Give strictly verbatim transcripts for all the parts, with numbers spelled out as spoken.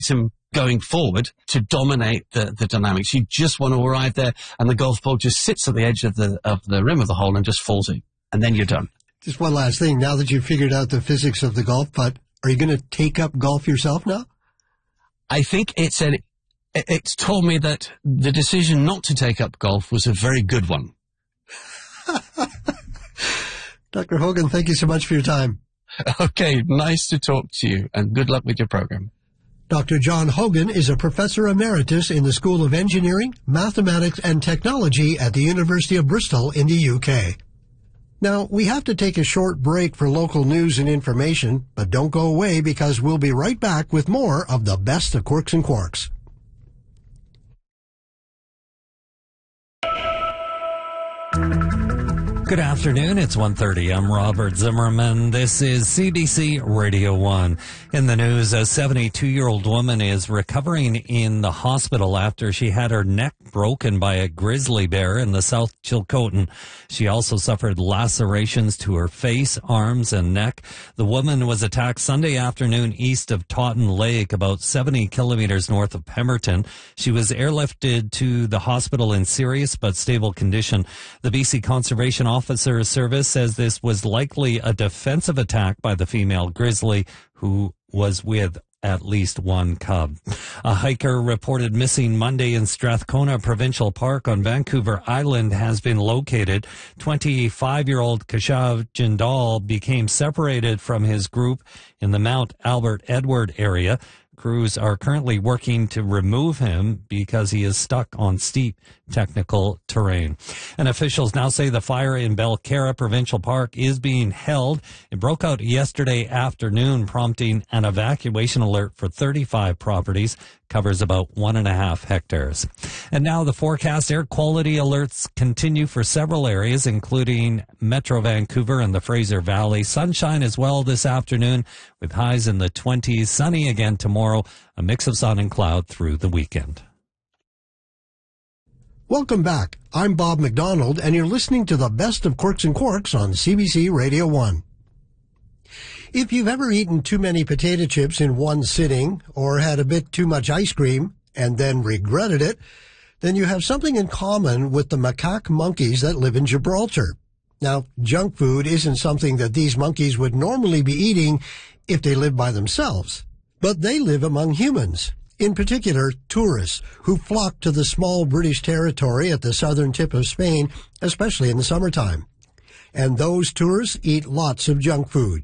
him going forward to dominate the, the dynamics. You just want to arrive there, and the golf ball just sits at the edge of the of the rim of the hole and just falls in, and then you're done. Just one last thing. Now that you've figured out the physics of the golf putt, are you going to take up golf yourself now? I think it's a, it's told me that the decision not to take up golf was a very good one. Doctor Hogan, thank you so much for your time. Okay, nice to talk to you, and good luck with your program. Doctor John Hogan is a professor emeritus in the School of Engineering, Mathematics, and Technology at the University of Bristol in the U K. Now, we have to take a short break for local news and information, but don't go away because we'll be right back with more of the best of Quirks and Quarks. Good afternoon. It's one thirty. I'm Robert Zimmerman. This is C B C Radio one. In the news, a seventy-two-year-old woman is recovering in the hospital after she had her neck broken by a grizzly bear in the South Chilcotin. She also suffered lacerations to her face, arms, and neck. The woman was attacked Sunday afternoon east of Totten Lake, about seventy kilometers north of Pemberton. She was airlifted to the hospital in serious but stable condition. The B C Conservation Office Officer Service says this was likely a defensive attack by the female grizzly, who was with at least one cub. A hiker reported missing Monday in Strathcona Provincial Park on Vancouver Island has been located. twenty-five-year-old Kashav Jindal became separated from his group in the Mount Albert Edward area. Crews are currently working to remove him because he is stuck on steep technical terrain. And officials now say the fire in Belcarra Provincial Park is being held. It broke out yesterday afternoon, prompting an evacuation alert for thirty-five properties. Covers about one and a half hectares. And now the forecast. Air quality alerts continue for several areas, including Metro Vancouver and the Fraser Valley. Sunshine as well this afternoon with highs in the twenties. Sunny again tomorrow. A mix of sun and cloud through the weekend. Welcome back. I'm Bob McDonald, and you're listening to the best of Quirks and Quarks on C B C Radio one. If you've ever eaten too many potato chips in one sitting or had a bit too much ice cream and then regretted it, then you have something in common with the macaque monkeys that live in Gibraltar. Now, junk food isn't something that these monkeys would normally be eating if they lived by themselves, but they live among humans, in particular tourists who flock to the small British territory at the southern tip of Spain, especially in the summertime. And those tourists eat lots of junk food.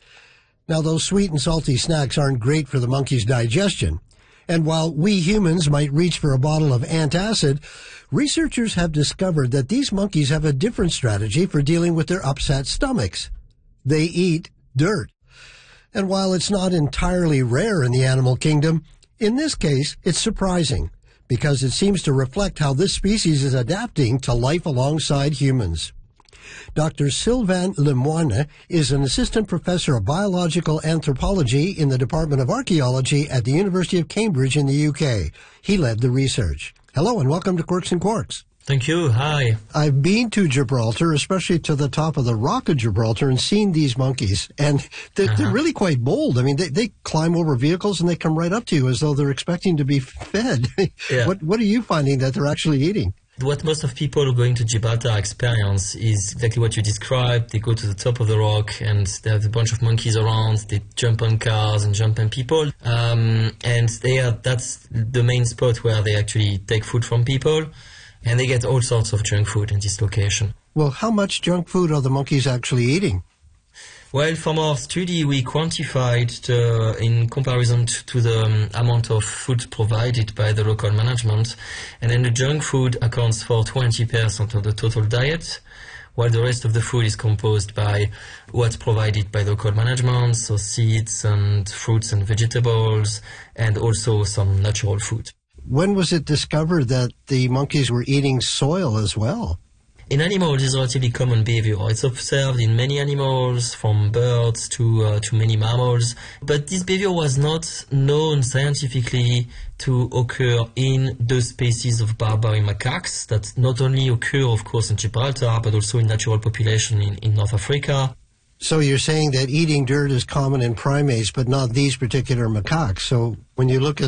Now, those sweet and salty snacks aren't great for the monkey's digestion. And while we humans might reach for a bottle of antacid, researchers have discovered that these monkeys have a different strategy for dealing with their upset stomachs. They eat dirt. And while it's not entirely rare in the animal kingdom, in this case, it's surprising because it seems to reflect how this species is adapting to life alongside humans. Doctor Sylvain Lemoine is an assistant professor of biological anthropology in the Department of Archaeology at the University of Cambridge in the U K. He led the research. Hello and welcome to Quirks and Quarks. Thank you. Hi. I've been to Gibraltar, especially to the top of the Rock of Gibraltar, and seen these monkeys. And they're, uh-huh. they're really quite bold. I mean, they, they climb over vehicles and they come right up to you as though they're expecting to be fed. Yeah. What, what are you finding that they're actually eating? What most of people who are going to Gibraltar experience is exactly what you described. They go to the top of the rock and they have a bunch of monkeys around. They jump on cars and jump on people. Um, and they are, that's the main spot where they actually take food from people. And they get all sorts of junk food in this location. Well, how much junk food are the monkeys actually eating? Well, from our study, we quantified the, in comparison to, to the um, amount of food provided by the local management. And then the junk food accounts for twenty percent of the total diet, while the rest of the food is composed by what's provided by local management, so seeds and fruits and vegetables, and also some natural food. When was it discovered that the monkeys were eating soil as well? In animals, it's a relatively common behavior. It's observed in many animals, from birds to uh, to many mammals. But this behavior was not known scientifically to occur in the species of Barbary macaques that not only occur, of course, in Gibraltar, but also in natural population in, in North Africa. So you're saying that eating dirt is common in primates, but not these particular macaques. So when you look at